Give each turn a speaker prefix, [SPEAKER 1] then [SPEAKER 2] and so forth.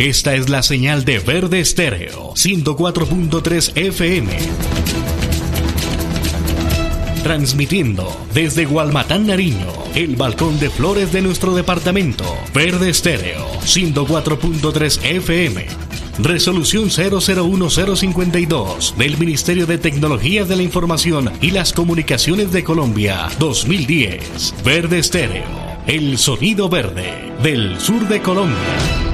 [SPEAKER 1] Esta es la señal de Verde Estéreo, 104.3 FM. Transmitiendo desde Gualmatán, Nariño, el balcón de flores de nuestro departamento. Verde Estéreo, 104.3 FM. Resolución 001052 del Ministerio de Tecnología de la Información y las Comunicaciones de Colombia, 2010. Verde Estéreo, el sonido verde del sur de Colombia.